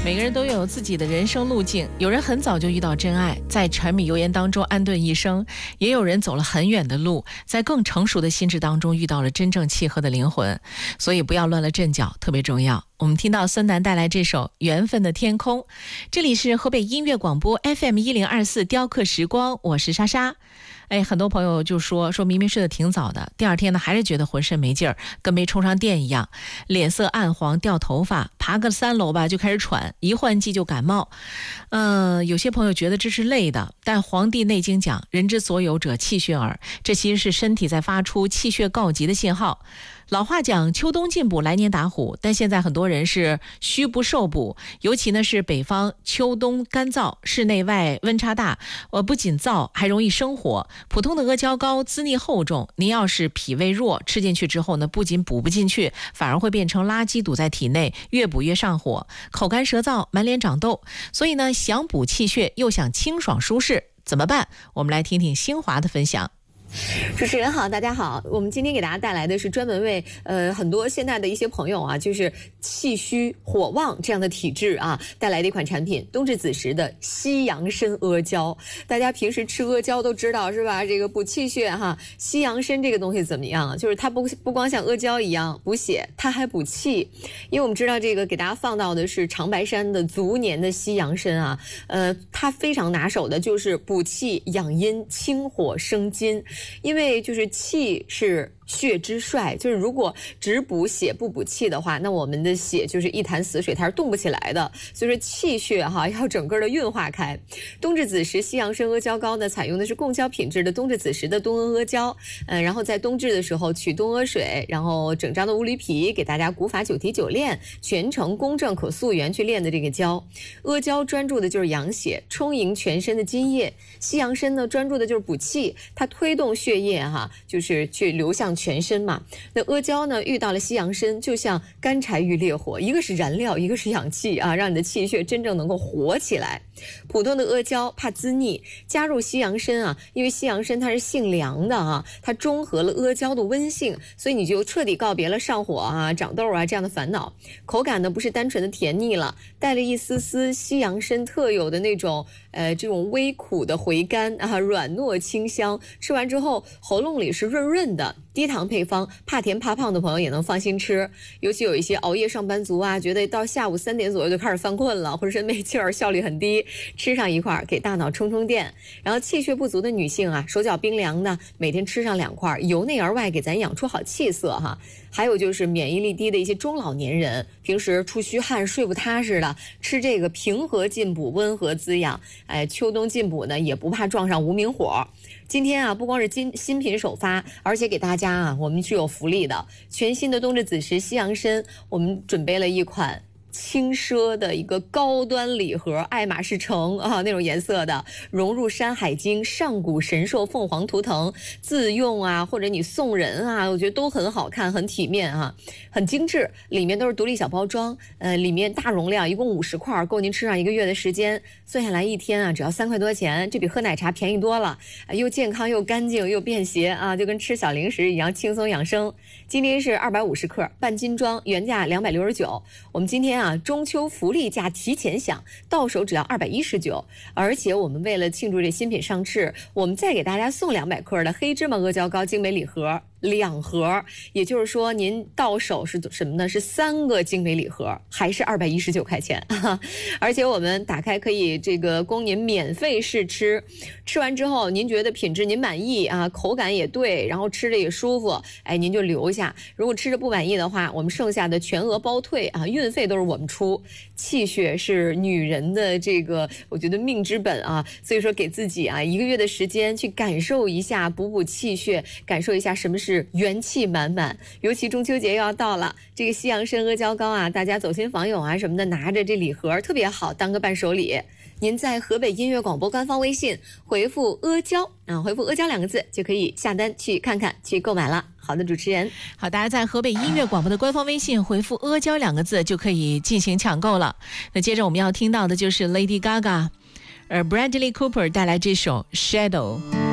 每个人都有自己的人生路径，有人很早就遇到真爱，在柴米油盐当中安顿一生，也有人走了很远的路，在更成熟的心智当中遇到了真正契合的灵魂。所以不要乱了阵脚，特别重要。我们听到孙楠带来这首《缘分的天空》，这里是河北音乐广播 FM1024 雕刻时光，我是莎莎。很多朋友就说明明睡得挺早的，第二天呢还是觉得浑身没劲儿，跟没充上电一样，脸色暗黄，掉头发，爬个3楼吧就开始喘，一换季就感冒。有些朋友觉得这是累的，但《黄帝内经》讲人之所有者气血耳，这其实是身体在发出气血告急的信号。老话讲秋冬进补来年打虎，但现在很多人是虚不受补，尤其呢是北方秋冬干燥，室内外温差大，不仅燥还容易生火。普通的阿胶糕滋腻厚重，您要是脾胃弱，吃进去之后呢，不仅补不进去，反而会变成垃圾堵在体内，越补越上火，口干舌燥，满脸长痘。所以呢，想补气血又想清爽舒适，怎么办？我们来听听新华的分享。 主持人好，大家好，我们今天给大家带来的是专门为很多现在的一些朋友啊，就是气虚火旺这样的体质啊，带来的一款产品，冬至子时的西洋参阿胶。大家平时吃阿胶都知道是吧？这个补气血哈。西洋参这个东西怎么样啊？就是它不光像阿胶一样补血，它还补气。因为我们知道这个给大家放到的是长白山的足年的西洋参啊，它非常拿手的就是补气养阴、清火生津。因为就是气是血之帅，就是如果只补血不补气的话，那我们的血就是一潭死水，它是动不起来的。所以说气血哈要整个的运化开。冬至子时西洋参阿胶糕呢，采用的是贡胶品质的冬至子时的冬阿胶，然后在冬至的时候取冬阿水，然后整张的乌驴皮给大家古法9提9炼，全程公正可溯源去炼的这个胶。阿胶专注的就是养血，充盈全身的津液；西洋参呢专注的就是补气，它推动血液哈，就是去流向全身嘛。那阿胶呢遇到了西洋参，就像干柴遇烈火，一个是燃料，一个是氧气啊，让你的气血真正能够活起来。普通的阿胶怕滋腻，加入西洋参啊，因为西洋参它是性凉的啊，它中和了阿胶的温性，所以你就彻底告别了上火啊、长痘啊这样的烦恼。口感呢不是单纯的甜腻了，带了一丝丝西洋参特有的那种这种微苦的回甘啊，软糯清香，吃完之后喉咙里是润润的。低糖配方，怕甜怕胖的朋友也能放心吃。尤其有一些熬夜上班族啊，觉得到下午3点左右就开始犯困了，浑身没劲儿，效率很低，吃上一块给大脑充电。然后气血不足的女性啊，手脚冰凉的，每天吃上2块，由内而外给咱养出好气色哈。还有就是免疫力低的一些中老年人，平时出虚汗睡不踏实的，吃这个平和进补，温和滋养。秋冬进补呢也不怕撞上无名火。今天啊，不光是新品首发，而且给大家啊，我们是有福利的。全新的冬至子时西洋参，我们准备了一款轻奢的一个高端礼盒，爱马仕橙啊那种颜色的，融入山海经、上古神兽凤凰图腾，自用啊或者你送人啊，我觉得都很好看，很体面啊，很精致。里面都是独立小包装，里面大容量，一共50块，够您吃上1个月的时间。算下来一天啊，只要3块多钱，这比喝奶茶便宜多了，又健康又干净又便携啊，就跟吃小零食一样轻松养生。今天是250克半斤装，原价269，我们今天啊中秋福利价提前享，到手只要219，而且我们为了庆祝这新品上市，我们再给大家送200克的黑芝麻阿胶糕精美礼盒，2盒，也就是说您到手是什么呢？是3个精美礼盒，还是219块钱。而且我们打开可以这个供您免费试吃，吃完之后您觉得品质您满意啊，口感也对，然后吃着也舒服，您就留下。如果吃着不满意的话，我们剩下的全额包退啊，运费都是我们出。气血是女人的这个我觉得命之本啊，所以说给自己啊1个月的时间去感受一下，补气血，感受一下什么是元气满满。尤其中秋节又要到了，这个西洋参阿胶糕啊，大家走亲访友啊什么的，拿着这礼盒特别好当个伴手礼。您在河北音乐广播官方微信回复阿胶啊，回复阿胶2个字就可以下单去看看去购买了。好的，主持人， 好，大家在河北音乐广播的官方微信回复阿胶2个字就可以进行抢购了。那接着我们要听到的就是 Lady Gaga Bradley Cooper 带来这首 Shadow。